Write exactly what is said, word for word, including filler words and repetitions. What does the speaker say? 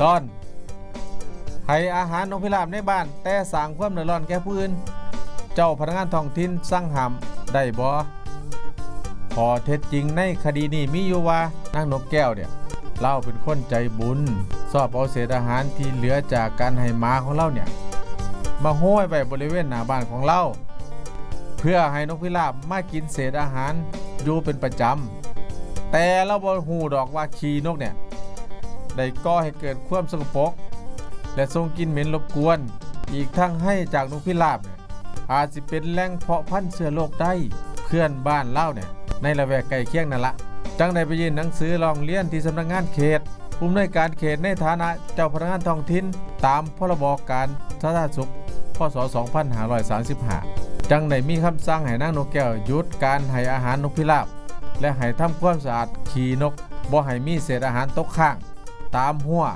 ร้อนให้อาหารนกพิราบในบ้านแต่สร้างความเดือดร้อนแก่ผู้อื่นเจ้าพนักงานท้องถิ่นสั่งห้ามได้บ่พอเท็จจริงในคดีนี้มีอยู่ว่านางนกแก้วเนี่ยเล่าเป็นคนใจบุญชอบเอาเศษอาหารที่เหลือจากการให้หมาของเราเนี่ยมาโห้ยไปบริเวณหน้าบ้านของเราเพื่อให้นกพิราบมากินเศษอาหารอยู่เป็นประจำแต่เราบ่ฮู้ดอกว่าขี้นกเนี่ยได้ก่อให้เกิดความสกปรกและส่งกลิ่นเหม็นรบกวนอีกทั้งให้จากนกพิราบเนี่ยอาจสิเป็นแหล่งเพาะพันธุ์เชื้อโรคได้เพื่อนบ้านเล่าเนี่ยในละแวกใกล้เคียงนั่นละจังได้ไปยื่นหนังสือร้องเรียนที่สำนักงานเขตผู้อำนวยการเขตในฐานะเจ้าพนักงานท้องถิ่นตามพรบการสาธารณสุขพ.ศ. สองพันห้าร้อยสามสิบห้าจังได้มีคำสั่งให้นางนกแก้วหยุดการให้อาหารนกพิราบและให้ทำความสะอาดขี้นกบ่ให้มีเศษอาหารตกค้างตามหัว